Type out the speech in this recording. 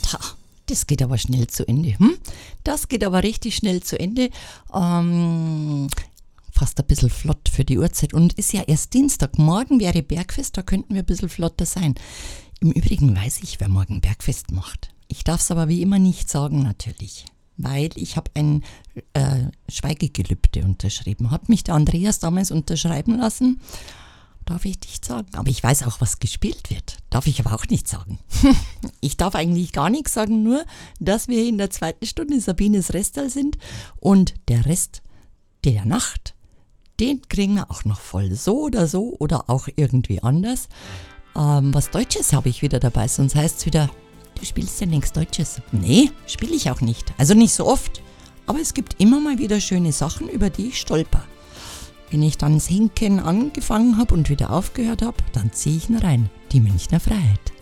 Ha, das geht aber schnell zu Ende. Das geht aber richtig schnell zu Ende. Fast ein bisschen flott für die Uhrzeit. Und ist ja erst Dienstag. Morgen wäre Bergfest, da könnten wir ein bisschen flotter sein. Im Übrigen weiß ich, wer morgen Bergfest macht. Ich darf es aber wie immer nicht sagen natürlich, weil ich habe ein Schweigegelübde unterschrieben. Hat mich der Andreas damals unterschreiben lassen. Darf ich nicht sagen. Aber ich weiß auch, was gespielt wird. Darf ich aber auch nicht sagen. Ich darf eigentlich gar nichts sagen, nur, dass wir in der 2. Stunde Sabines Restal sind und der Rest der Nacht, den kriegen wir auch noch voll. So oder auch irgendwie anders. Was Deutsches habe ich wieder dabei, sonst heißt es wieder, du spielst ja nichts Deutsches. Nee, spiele ich auch nicht. Also nicht so oft. Aber es gibt immer mal wieder schöne Sachen, über die ich stolper. Wenn ich dann das Hinken angefangen habe und wieder aufgehört habe, dann ziehe ich ihn rein. Die Münchner Freiheit.